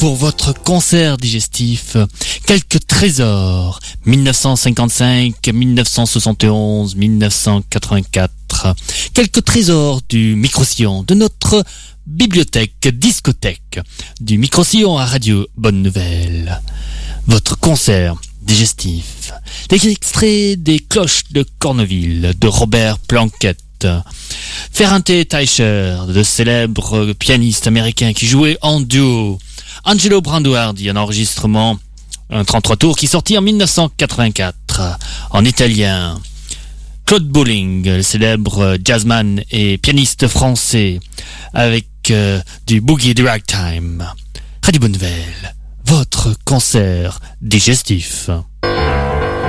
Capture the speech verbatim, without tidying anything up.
pour votre concert digestif. Quelques trésors. mille neuf cent cinquante-cinq, mille neuf cent soixante et onze, mille neuf cent quatre-vingt-quatre. Quelques trésors du micro-sillon, de notre bibliothèque, discothèque, du micro-sillon à Radio Bonne Nouvelle. Votre concert digestif. Des extraits des cloches de Corneville, de Robert Planquette. Ferrante Teicher, de célèbres pianistes américains qui jouaient en duo. Angelo Branduardi, un enregistrement, un trente-trois tours qui sortit en mille neuf cent quatre-vingt-quatre, en italien. Claude Bolling, le célèbre jazzman et pianiste français, avec euh, du boogie du ragtime. Radio Bonne Nouvelle, votre concert digestif.